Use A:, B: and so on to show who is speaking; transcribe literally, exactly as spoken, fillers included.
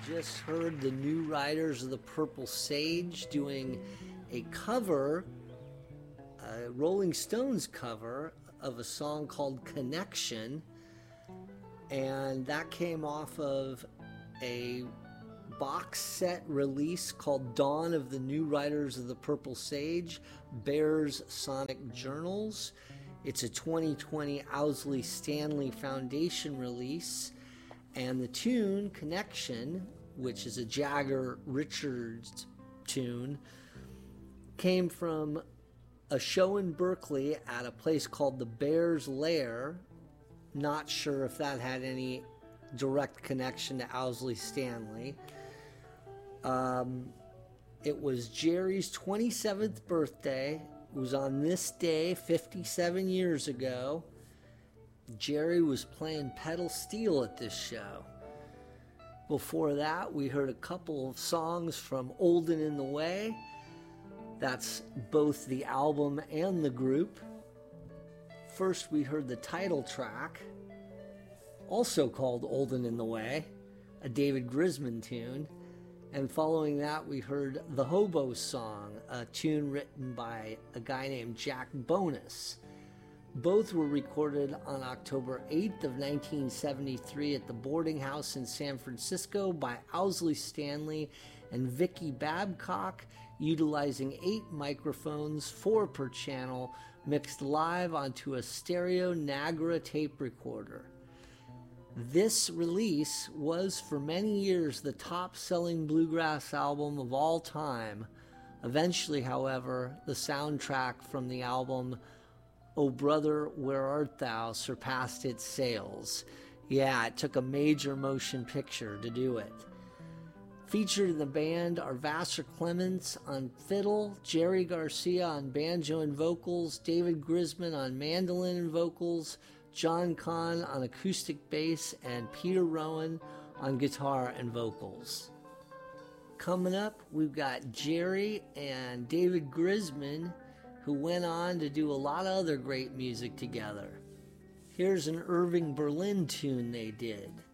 A: just heard the New Riders of the Purple Sage doing a cover, a Rolling Stones cover of a song called Connection, and that came off of a box set release called Dawn of the New Riders of the Purple Sage, Bears Sonic Journals. It's a twenty twenty Owsley Stanley Foundation release, and the tune, Connection, which is a Jagger Richards tune, came from a show in Berkeley at a place called the Bears Lair. Not sure if that had any direct connection to Owsley Stanley. Um, it was Jerry's twenty-seventh birthday. It was on this day fifty-seven years ago. Jerry was playing pedal steel at this show. Before that, we heard a couple of songs from Old and in the Way. That's both the album and the group. First, we heard the title track, also called Old and in the Way, a David Grisman tune. And following that, we heard The Hobo Song, a tune written by a guy named Jack Bonus. Both were recorded on October eighth of nineteen seventy-three at the boarding house in San Francisco by Owsley Stanley and Vicky Babcock, utilizing eight microphones, four per channel, mixed live onto a stereo Nagra tape recorder. This release was for many years the top-selling bluegrass album of all time. Eventually, however, the soundtrack from the album "O Brother, Where Art Thou" surpassed its sales. Yeah, it took a major motion picture to do it. Featured in the band are Vassar Clements on fiddle, Jerry Garcia on banjo and vocals, David Grisman on mandolin and vocals, John Kahn on acoustic bass, and Peter Rowan on guitar and vocals. Coming up, we've got Jerry and David Grisman, who went on to do a lot of other great music together. Here's an Irving Berlin tune they did.